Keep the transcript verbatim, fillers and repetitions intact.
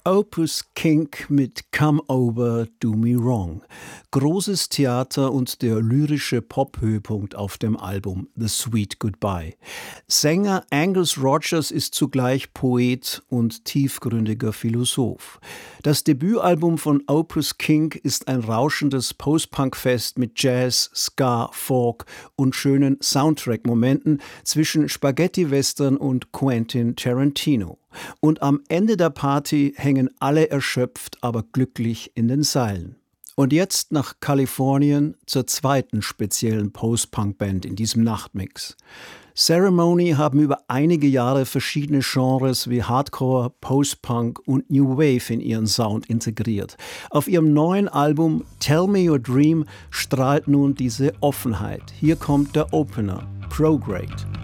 Opus Kink mit Come Over, Do Me Wrong. Großes Theater und der lyrische Pop-Höhepunkt auf dem Album The Sweet Goodbye. Sänger Angus Rogers ist zugleich Poet und tiefgründiger Philosoph. Das Debütalbum von Opus Kink ist ein rauschendes Post-Punk-Fest mit Jazz, Ska, Folk und schönen Soundtrack-Momenten zwischen Spaghetti-Western und Quentin Tarantino. Und am Ende der Party hängen alle erschöpft, aber glücklich in den Seilen. Und jetzt nach Kalifornien zur zweiten speziellen Post-Punk-Band in diesem Nachtmix. Ceremony haben über einige Jahre verschiedene Genres wie Hardcore, Post-Punk und New Wave in ihren Sound integriert. Auf ihrem neuen Album Tell Me Your Dream strahlt nun diese Offenheit. Hier kommt der Opener, Prograde.